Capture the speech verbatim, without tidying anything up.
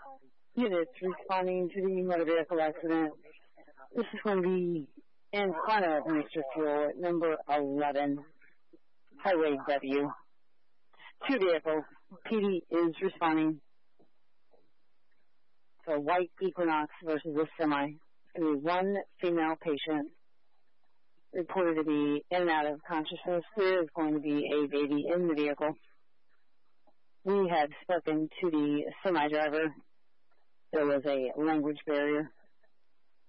Units responding to the motor vehicle accident. This is going to be in front of Mister Fuel at number eleven, Highway W. Two vehicles. P D is responding. So white Equinox versus a semi. It's going to be one female patient reported to be in and out of consciousness. There is going to be a baby in the vehicle. We had spoken to the semi driver. There was a language barrier.